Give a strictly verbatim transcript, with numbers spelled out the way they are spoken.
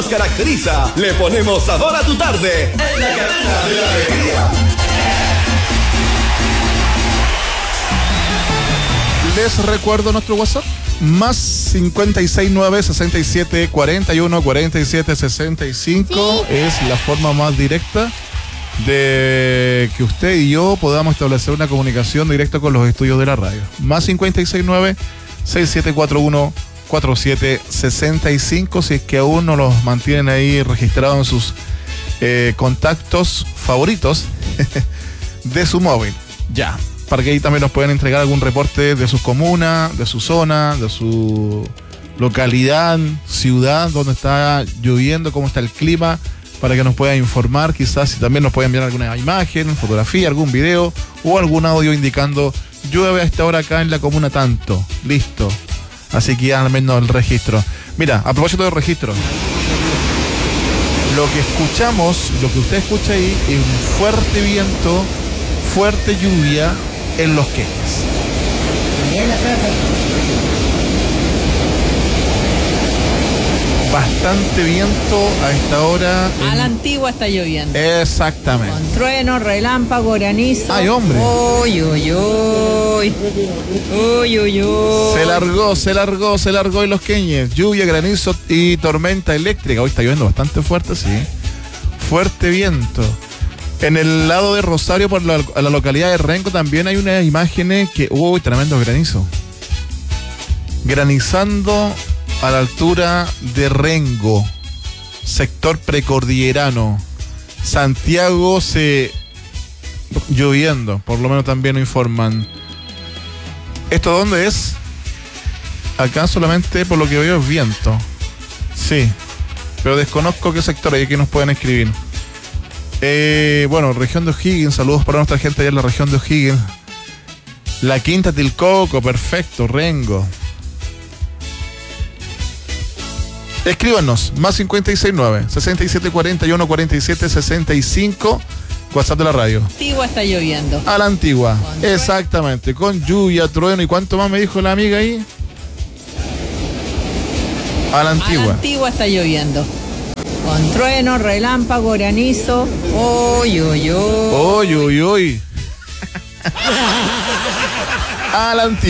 nos caracteriza. Le ponemos sabor a tu tarde. En la cadena de la alegría. Les recuerdo nuestro WhatsApp. Más cincuenta y seis nueve, sesenta y siete, cuarenta y uno, cuarenta y siete, sesenta y cinco. Sí. Es la forma más directa de que usted y yo podamos establecer una comunicación directa con los estudios de la radio. Más cincuenta y seis nueve, sesenta y siete cuarenta y uno, cuarenta y siete, sesenta y cinco. Si es que aún no los mantienen ahí registrados en sus eh, contactos favoritos de su móvil. Ya. Para que ahí también nos puedan entregar algún reporte de sus comunas, de su zona, de su localidad, ciudad, donde está lloviendo, cómo está el clima, para que nos puedan informar, quizás si también nos pueden enviar alguna imagen, fotografía, algún video o algún audio indicando llueve a esta hora acá en la comuna tanto. Listo. Así que ya al menos el registro. Mira, a propósito del registro, lo que escuchamos, lo que usted escucha ahí es un fuerte viento, fuerte lluvia en Los Queñes. Bastante viento a esta hora. En... A la Antigua está lloviendo. Exactamente. Con trueno, relámpago, granizo. Ay, hombre. Uy, uy, uy. Uy, uy, uy. Se largó, se largó, se largó en Los Queñes. Lluvia, granizo y tormenta eléctrica. Hoy está lloviendo bastante fuerte, sí. Fuerte viento. En el lado de Rosario, por la, la localidad de Rengo, también hay unas imágenes que... Uy, tremendo granizo. Granizando a la altura de Rengo, sector precordillerano. Santiago se... lloviendo, por lo menos también nos informan. ¿Esto dónde es? Acá solamente, por lo que veo, es viento. Sí, pero desconozco qué sector hay, que nos pueden escribir. Eh, bueno, región de O'Higgins, saludos para nuestra gente allá en la región de O'Higgins. La Quinta Tilcoco, perfecto, Rengo. Escríbanos, más cincuenta y seis nueve, sesenta y siete cuarenta y uno, cuarenta y siete, sesenta y cinco, WhatsApp de la radio. Antigua está lloviendo. A la Antigua, con exactamente, con lluvia, trueno y cuánto más me dijo la amiga ahí. A la Antigua. A la Antigua está lloviendo. Con trueno, relámpago, granizo. Uy, uy, uy. Uy, uy, uy. A la Antigua.